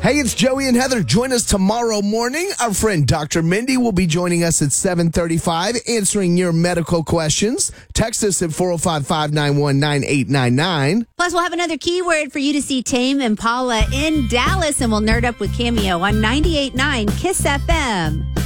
Hey, it's Joey and Heather. Join us tomorrow morning. Our friend Dr. Mindy will be joining us at 7:35, answering your medical questions. Text us at 405-591-9899. Plus, we'll have another keyword for you to see Tame Impala in Dallas, and we'll nerd up with Cameo on 98.9 KISS FM.